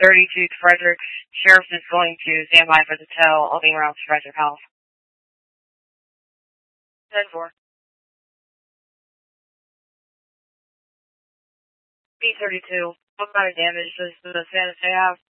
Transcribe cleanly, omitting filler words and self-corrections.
32 to Frederick. Sheriff is going to stand by for the tow. I'll be around to Frederick House. 10-4. B-32. What kind of damage does the Santa Fe have?